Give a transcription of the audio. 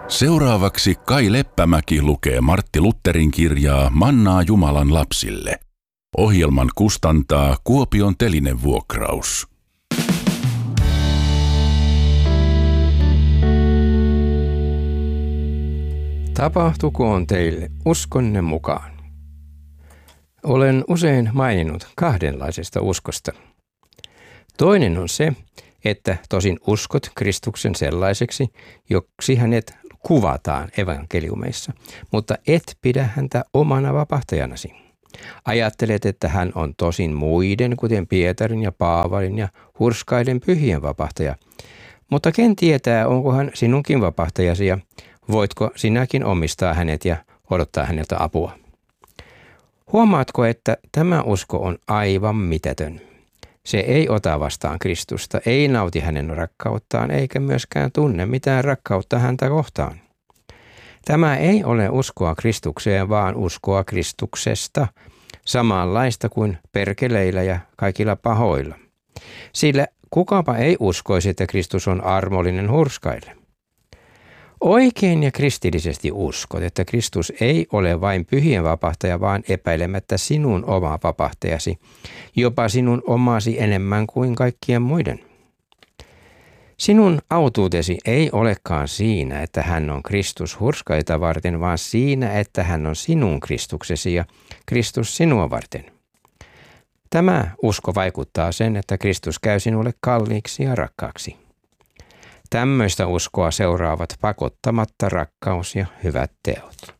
Seuraavaksi Kai Leppämäki lukee Martti Lutherin kirjaa Mannaa Jumalan lapsille. Ohjelman kustantaa Kuopion Telinevuokraus. Tapahtukoon teille uskonne mukaan. Olen usein maininnut kahdenlaisesta uskosta. Toinen on se, että tosin uskot Kristuksen sellaiseksi, joksi hänet kuvataan evankeliumeissa, mutta et pidä häntä omana vapahtajanasi. Ajattelet, että hän on tosin muiden, kuten Pietarin ja Paavalin ja hurskaiden pyhien vapahtaja, mutta ken tietää, onko hän sinunkin vapahtajasi ja voitko sinäkin omistaa hänet ja odottaa häneltä apua. Huomaatko, että tämä usko on aivan mitätön. Se ei ota vastaan Kristusta, ei nauti hänen rakkauttaan eikä myöskään tunne mitään rakkautta häntä kohtaan. Tämä ei ole uskoa Kristukseen, vaan uskoa Kristuksesta, samanlaista kuin perkeleillä ja kaikilla pahoilla. Sillä kukapa ei uskoisi, että Kristus on armollinen hurskaille. Oikein ja kristillisesti uskot, että Kristus ei ole vain pyhien vapahtaja, vaan epäilemättä sinun oma vapahtajasi, jopa sinun omasi enemmän kuin kaikkien muiden. Sinun autuutesi ei olekaan siinä, että hän on Kristus hurskaita varten, vaan siinä, että hän on sinun Kristuksesi ja Kristus sinua varten. Tämä usko vaikuttaa sen, että Kristus käy sinulle kalliiksi ja rakkaaksi. Tämmöistä uskoa seuraavat pakottamatta rakkaus ja hyvät teot.